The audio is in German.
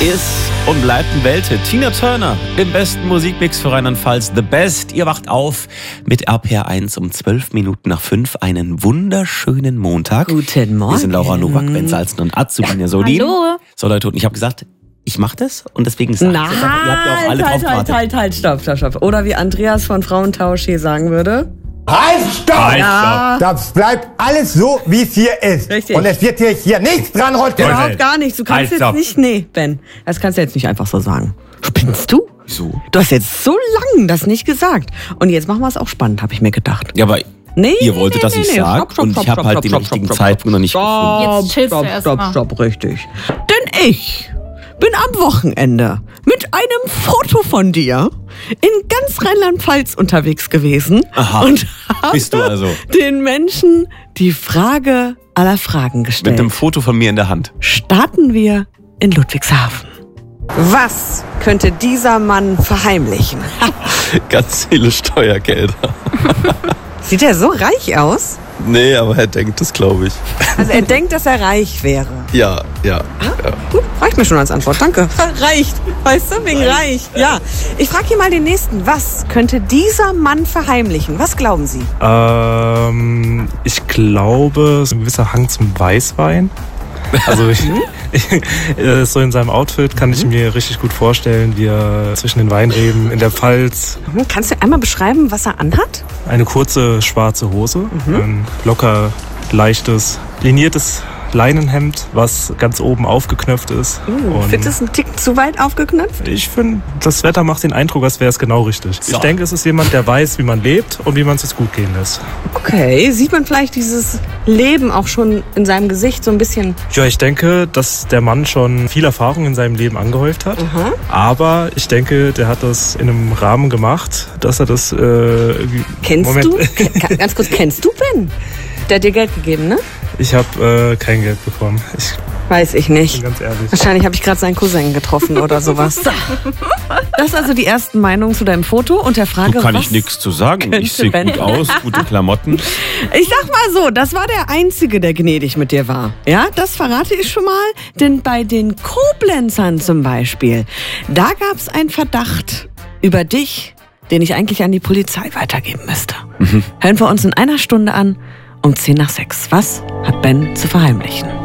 ist und bleibt ein Welthit. Tina Turner im besten Musikmix für Rheinland-Pfalz. The Best. Ihr wacht auf mit RPR1 um 5:12. Einen wunderschönen Montag. Guten Morgen. Wir sind Laura Nowak, Ben Salzen und Azubine Solin. Hallo. So Leute, und ich habe gesagt, ich mache das und deswegen sage ich es einfach. Ihr habt ja auch alle drauf gewartet. Halt, stopp. Oder wie Andreas von Frauentausch hier sagen würde. Halt, stopp! Ja. Das bleibt alles so, wie es hier ist. Richtig. Und es wird hier nichts dran rütteln. Überhaupt gar nichts. Du kannst jetzt nicht, nee, Ben, das kannst du jetzt nicht einfach so sagen. Spinnst du? Wieso? Du hast jetzt so lange das nicht gesagt. Und jetzt machen wir es auch spannend, habe ich mir gedacht. Ja, aber Nee, ihr wolltet, dass ich sage Stopp, und ich habe halt den richtigen Zeitpunkt noch nicht gefunden. Jetzt chillst du erst mal. Stopp, richtig. Denn ich bin am Wochenende mit einem Foto von dir in ganz Rheinland-Pfalz unterwegs gewesen. Aha, und bist du also. den Menschen die Frage aller Fragen gestellt. Mit einem Foto von mir in der Hand. Starten wir in Ludwigshafen. Was könnte dieser Mann verheimlichen? Ganz viele Steuergelder. Sieht er so reich aus? Nee, aber er denkt das, glaube ich. Also er denkt, dass er reich wäre. Ja. Gut, reicht mir schon als Antwort, danke. Reicht, weißt du, wegen reich. Ja, ich frage hier mal den Nächsten. Was könnte dieser Mann verheimlichen? Was glauben Sie? Ich glaube, so ein gewisser Hang zum Weißwein. Also so in seinem Outfit kann ich mir richtig gut vorstellen, wie er zwischen den Weinreben in der Pfalz. Kannst du einmal beschreiben, was er anhat? Eine kurze schwarze Hose, ein locker leichtes, liniertes Leinenhemd, was ganz oben aufgeknöpft ist. Findest du es ein Tick zu weit aufgeknöpft? Ich finde, das Wetter macht den Eindruck, als wäre es genau richtig. So. Ich denke, es ist jemand, der weiß, wie man lebt und wie man es sich gut gehen lässt. Okay, sieht man vielleicht dieses Leben auch schon in seinem Gesicht so ein bisschen? Ja, ich denke, dass der Mann schon viel Erfahrung in seinem Leben angehäuft hat. Aber ich denke, der hat das in einem Rahmen gemacht, dass er das irgendwie... Kennst du? Ganz kurz, kennst du Ben? Der hat dir Geld gegeben, ne? Ich habe kein Geld bekommen. Ich Weiß ich bin nicht. ganz ehrlich. Wahrscheinlich habe ich gerade seinen Cousin getroffen oder sowas. Das ist also die ersten Meinungen zu deinem Foto und der Frage, Kann was ich nichts zu sagen. Ich sehe Ben? gut aus, gute Klamotten. Ich sag mal so, das war der Einzige, der gnädig mit dir war. Ja, das verrate ich schon mal. Denn bei den Koblenzern zum Beispiel, da gab es einen Verdacht über dich, den ich eigentlich an die Polizei weitergeben müsste. Hören wir uns in einer Stunde an, um 5:10. Was hat Ben zu verheimlichen?